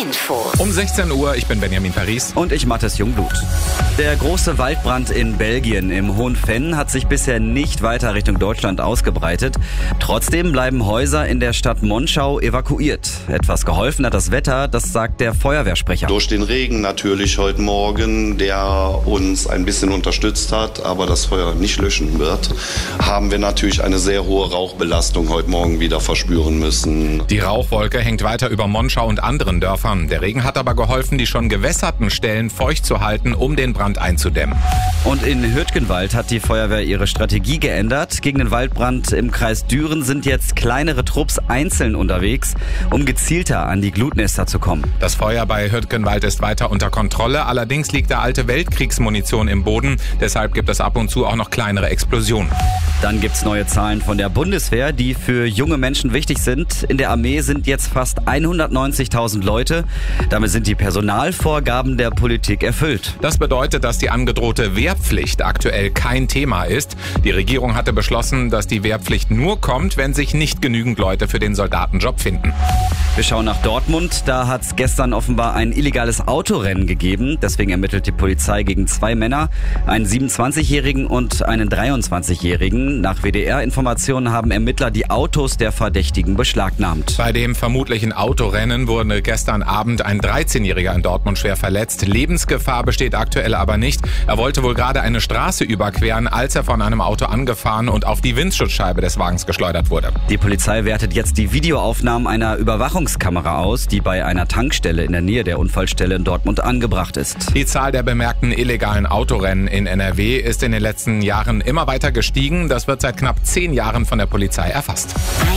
Info. Um 16 Uhr, ich bin Benjamin Paris. Und ich Mathis Jungblut. Der große Waldbrand in Belgien im Hohen Venn hat sich bisher nicht weiter Richtung Deutschland ausgebreitet. Trotzdem bleiben Häuser in der Stadt Monschau evakuiert. Etwas geholfen hat das Wetter, das sagt der Feuerwehrsprecher. Durch den Regen natürlich heute Morgen, der uns ein bisschen unterstützt hat, aber das Feuer nicht löschen wird, haben wir natürlich eine sehr hohe Rauchbelastung heute Morgen wieder verspüren müssen. Die Rauchwolke hängt weiter über Monschau und anderen Dörfern. Der Regen hat aber geholfen, die schon gewässerten Stellen feucht zu halten, um den Brand einzudämmen. Und in Hürtgenwald hat die Feuerwehr ihre Strategie geändert. Gegen den Waldbrand im Kreis Düren sind jetzt kleinere Trupps einzeln unterwegs, um gezielter an die Glutnester zu kommen. Das Feuer bei Hürtgenwald ist weiter unter Kontrolle. Allerdings liegt da alte Weltkriegsmunition im Boden. Deshalb gibt es ab und zu auch noch kleinere Explosionen. Dann gibt's neue Zahlen von der Bundeswehr, die für junge Menschen wichtig sind. In der Armee sind jetzt fast 190.000 Leute. Damit sind die Personalvorgaben der Politik erfüllt. Das bedeutet, dass die angedrohte Wehrpflicht aktuell kein Thema ist. Die Regierung hatte beschlossen, dass die Wehrpflicht nur kommt, wenn sich nicht genügend Leute für den Soldatenjob finden. Wir schauen nach Dortmund. Da hat's gestern offenbar ein illegales Autorennen gegeben. Deswegen ermittelt die Polizei gegen 2 Männer, einen 27-Jährigen und einen 23-Jährigen. Nach WDR-Informationen haben Ermittler die Autos der Verdächtigen beschlagnahmt. Bei dem vermutlichen Autorennen wurde gestern Abend ein 13-Jähriger in Dortmund schwer verletzt. Lebensgefahr besteht aktuell aber nicht. Er wollte wohl gerade eine Straße überqueren, als er von einem Auto angefahren und auf die Windschutzscheibe des Wagens geschleudert wurde. Die Polizei wertet jetzt die Videoaufnahmen einer Überwachungskamera aus, die bei einer Tankstelle in der Nähe der Unfallstelle in Dortmund angebracht ist. Die Zahl der bemerkten illegalen Autorennen in NRW ist in den letzten Jahren immer weiter gestiegen. Das wird seit knapp 10 Jahren von der Polizei erfasst.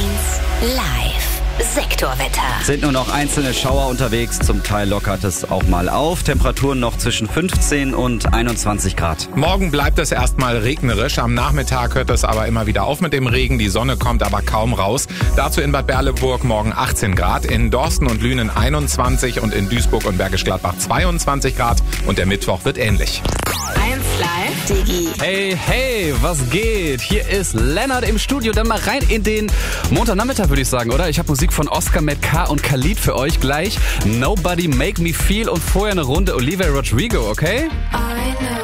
1 Live. Sektorwetter. Sind nur noch einzelne Schauer unterwegs, zum Teil lockert es auch mal auf. Temperaturen noch zwischen 15 und 21 Grad. Morgen bleibt es erstmal regnerisch. Am Nachmittag hört es aber immer wieder auf mit dem Regen. Die Sonne kommt aber kaum raus. Dazu in Bad Berleburg morgen 18 Grad, in Dorsten und Lünen 21 und in Duisburg und Bergisch Gladbach 22 Grad. Und der Mittwoch wird ähnlich. 1 Live. Digi. Hey, was geht? Hier ist Lennart im Studio. Dann mal rein in den Montagnachmittag, würde ich sagen, oder? Ich habe Musik von Oscar Matt K. und Khalid für euch gleich. Nobody Make Me Feel und vorher eine Runde Olivia Rodrigo, okay? I know.